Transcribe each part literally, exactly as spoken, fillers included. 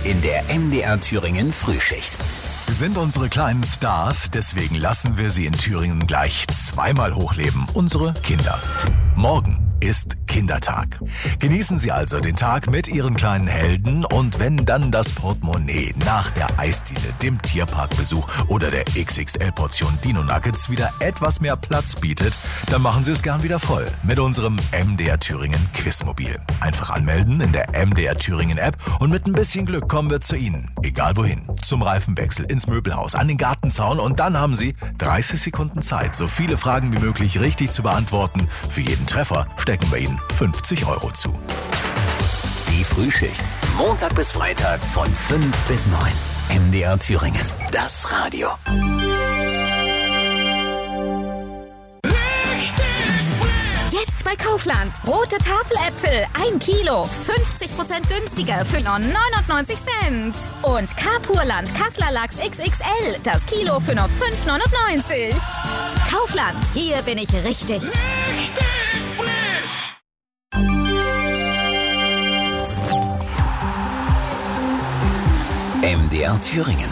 in der M D R Thüringen Frühschicht. Sie sind unsere kleinen Stars, deswegen lassen wir sie in Thüringen gleich zweimal hochleben. Unsere Kinder. Morgen ist Kindertag. Genießen Sie also den Tag mit Ihren kleinen Helden und wenn dann das Portemonnaie nach der Eisdiele, dem Tierparkbesuch oder der X X L-Portion Dino Nuggets wieder etwas mehr Platz bietet, dann machen Sie es gern wieder voll mit unserem M D R Thüringen Quizmobil. Einfach anmelden in der M D R Thüringen App und mit ein bisschen Glück kommen wir zu Ihnen. Egal wohin. Zum Reifenwechsel, ins Möbelhaus, an den Gartenzaun und dann haben Sie dreißig Sekunden Zeit, so viele Fragen wie möglich richtig zu beantworten. Für jeden Treffer stecken wir Ihnen fünfzig Euro zu. Die Frühschicht. Montag bis Freitag von fünf bis neun. M D R Thüringen. Das Radio. Jetzt bei Kaufland. Rote Tafeläpfel. Ein Kilo. fünfzig Prozent günstiger für nur neunundneunzig Cent. Und Carpurland Kassler Lachs X X L. Das Kilo für nur fünf neunundneunzig. Kaufland. Hier bin ich richtig. Richtig frisch. M D R Thüringen.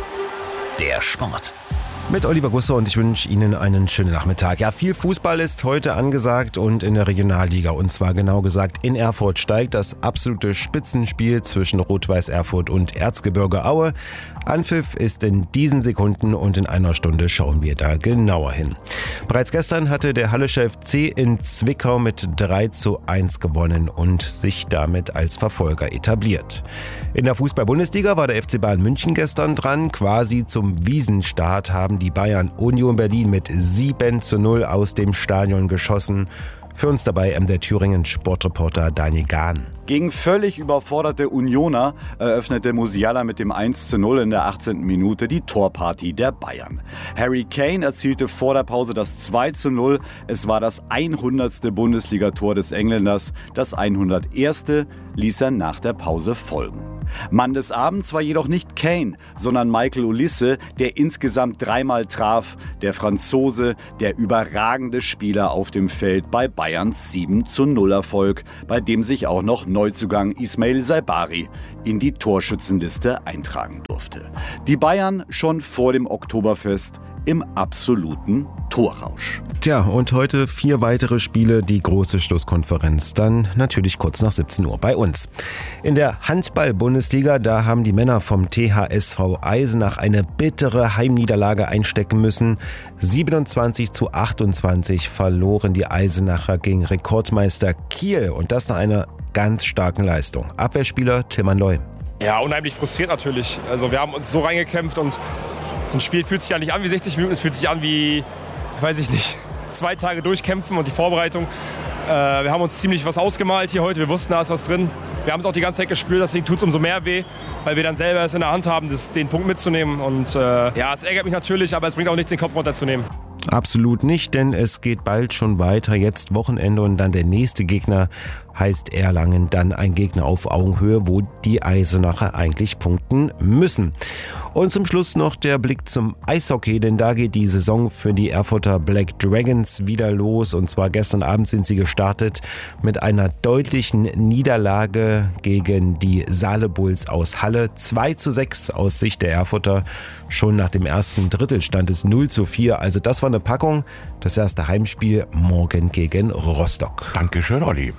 Der Sport. Mit Oliver Gusser und ich wünsche Ihnen einen schönen Nachmittag. Ja, viel Fußball ist heute angesagt und in der Regionalliga. Und zwar genau gesagt in Erfurt steigt das absolute Spitzenspiel zwischen Rot-Weiß Erfurt und Erzgebirge Aue. Anpfiff ist in diesen Sekunden und in einer Stunde schauen wir da genauer hin. Bereits gestern hatte der Hallische F C in Zwickau mit drei zu eins gewonnen und sich damit als Verfolger etabliert. In der Fußball-Bundesliga war der F C Bayern München gestern dran. Quasi zum Wiesenstart haben die Bayern Union Berlin mit sieben zu null aus dem Stadion geschossen. Für uns dabei M D R Thüringen Sportreporter Daniel Gahn. Gegen völlig überforderte Unioner eröffnete Musiala mit dem eins zu null in der achtzehnten Minute die Torparty der Bayern. Harry Kane erzielte vor der Pause das zwei zu null. Es war das hundertste Bundesligator des Engländers. Das hunderterste ließ er nach der Pause folgen. Mann des Abends war jedoch nicht Kane, sondern Michael Olise, der insgesamt dreimal traf. Der Franzose, der überragende Spieler auf dem Feld bei Bayerns sieben zu null Erfolg, bei dem sich auch noch Neuzugang Ismail Saibari in die Torschützenliste eintragen durfte. Die Bayern schon vor dem Oktoberfest im absoluten Torrausch. Tja, und heute vier weitere Spiele, die große Schlusskonferenz. Dann natürlich kurz nach siebzehn Uhr bei uns. In der Handball-Bundesliga, da haben die Männer vom T H S V Eisenach eine bittere Heimniederlage einstecken müssen. siebenundzwanzig zu achtundzwanzig verloren die Eisenacher gegen Rekordmeister Kiel. Und das nach einer ganz starken Leistung. Abwehrspieler Tilman Loy. Ja, unheimlich frustriert natürlich. Also wir haben uns so reingekämpft und so ein Spiel fühlt sich ja nicht an wie sechzig Minuten, es fühlt sich an wie, weiß ich nicht, zwei Tage durchkämpfen und die Vorbereitung. Äh, wir haben uns ziemlich was ausgemalt hier heute, wir wussten, da ist was drin. Wir haben es auch die ganze Zeit gespürt, deswegen tut es umso mehr weh, weil wir dann selber es in der Hand haben, das, den Punkt mitzunehmen. Und äh, ja, es ärgert mich natürlich, aber es bringt auch nichts, den Kopf runterzunehmen. Absolut nicht, denn es geht bald schon weiter. Jetzt Wochenende und dann der nächste Gegner heißt Erlangen. Dann ein Gegner auf Augenhöhe, wo die Eisenacher eigentlich punkten müssen. Und zum Schluss noch der Blick zum Eishockey, denn da geht die Saison für die Erfurter Black Dragons wieder los. Und zwar gestern Abend sind sie gestartet mit einer deutlichen Niederlage gegen die Saale Bulls aus Halle. zwei zu sechs aus Sicht der Erfurter. Schon nach dem ersten Drittel stand es null zu vier. Also das war eine Packung. Das erste Heimspiel morgen gegen Rostock. Dankeschön, Olli.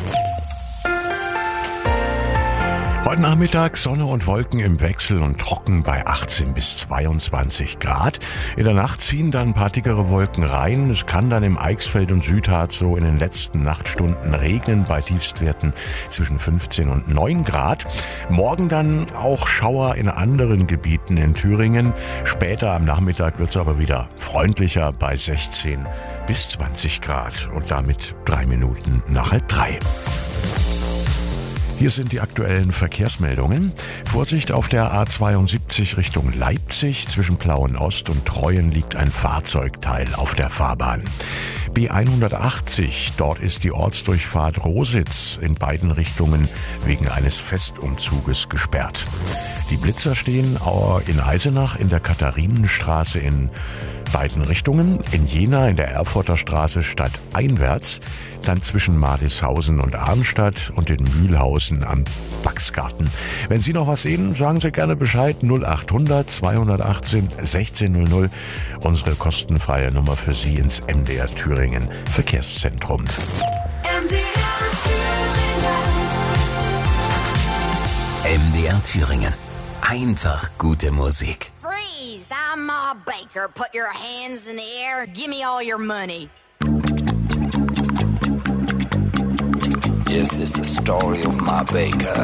Heute Nachmittag Sonne und Wolken im Wechsel und trocken bei achtzehn bis zweiundzwanzig Grad. In der Nacht ziehen dann ein paar dickere Wolken rein. Es kann dann im Eichsfeld und Südharz so in den letzten Nachtstunden regnen bei Tiefstwerten zwischen fünfzehn und neun Grad. Morgen dann auch Schauer in anderen Gebieten in Thüringen. Später am Nachmittag wird es aber wieder freundlicher bei sechzehn bis zwanzig Grad und damit drei Minuten nach halb drei. Hier sind die aktuellen Verkehrsmeldungen. Vorsicht auf der A zweiundsiebzig Richtung Leipzig. Zwischen Plauen Ost und Treuen liegt ein Fahrzeugteil auf der Fahrbahn. B hundertachtzig, dort ist die Ortsdurchfahrt Rositz in beiden Richtungen wegen eines Festumzuges gesperrt. Die Blitzer stehen in Eisenach in der Katharinenstraße in beiden Richtungen, in Jena in der Erfurter Straße stadteinwärts, dann zwischen Madishausen und Arnstadt und in Mühlhausen am Baxgarten. Wenn Sie noch was sehen, sagen Sie gerne Bescheid. null achthundert zweihundertachtzehn sechzehnhundert, unsere kostenfreie Nummer für Sie ins M D R Thüringen Verkehrszentrum. M D R Thüringen. M D R Thüringen. Einfach gute Musik. Freeze! I'm Ma Baker. Put your hands in the air. Give me all your money. This is the story of Ma Baker.